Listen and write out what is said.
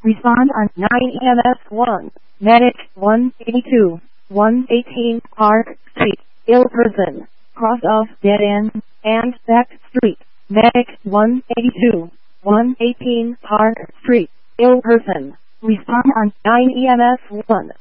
Respond on 9 EMS 1. Medic 182. 118 Park Street. Ill person. Cross off dead end and back street. Medic 182. 118 Park Street. Ill person. Respond on 9 EMS 1.